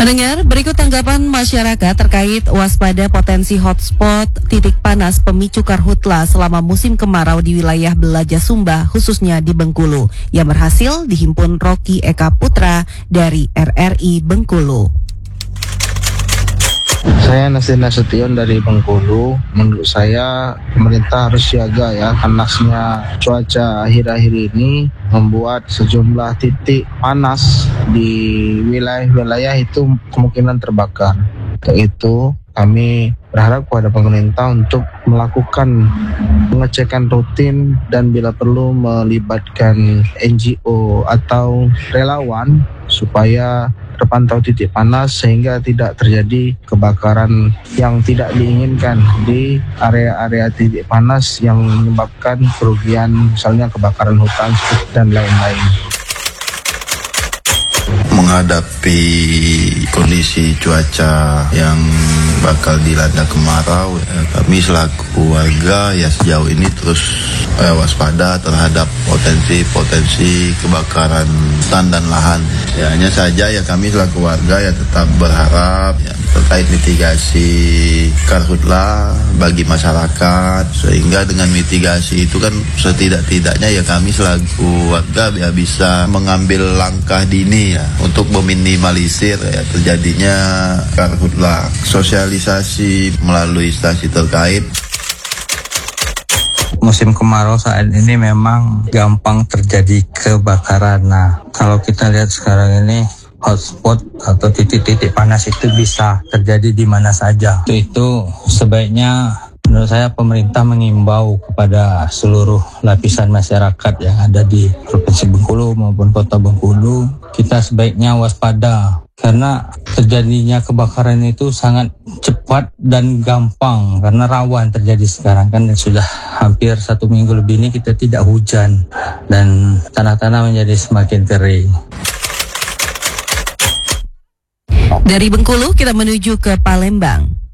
Pendengar, berikut tanggapan masyarakat terkait waspada potensi hotspot titik panas pemicu karhutla selama musim kemarau di wilayah Belaja Sumba, khususnya di Bengkulu, yang berhasil dihimpun Rocky Eka Putra dari RRI Bengkulu. Saya Nasir Nasution dari Bengkulu. Menurut saya pemerintah harus siaga ya. Panasnya cuaca akhir-akhir ini membuat sejumlah titik panas di wilayah-wilayah itu kemungkinan terbakar. Untuk itu kami berharap kepada pemerintah untuk melakukan pengecekan rutin dan bila perlu melibatkan NGO atau relawan supaya terpantau titik panas sehingga tidak terjadi kebakaran yang tidak diinginkan di area-area titik panas yang menyebabkan kerugian, misalnya kebakaran hutan dan lain-lain. Menghadapi kondisi cuaca yang bakal dilanda kemarau, kami selaku warga ya sejauh ini terus waspada terhadap potensi kebakaran hutan dan lahan. Ya, hanya saja ya kami selaku warga ya tetap berharap ya, terkait mitigasi karhutla bagi masyarakat, sehingga dengan mitigasi itu kan setidak-tidaknya ya kami selaku warga ya bisa mengambil langkah dini ya untuk meminimalisir ya terjadinya karhutla. Sosialisasi melalui instansi terkait. Musim kemarau saat ini memang gampang terjadi kebakaran. Nah, kalau kita lihat sekarang ini hotspot atau titik-titik panas itu bisa terjadi di mana saja. Itu sebaiknya menurut saya pemerintah mengimbau kepada seluruh lapisan masyarakat yang ada di Provinsi Bengkulu maupun Kota Bengkulu, kita sebaiknya waspada. Karena terjadinya kebakaran itu sangat cepat dan gampang karena rawan terjadi sekarang kan sudah hampir 1 minggu lebih ini kita tidak hujan dan tanah-tanah menjadi semakin kering. Dari Bengkulu kita menuju ke Palembang.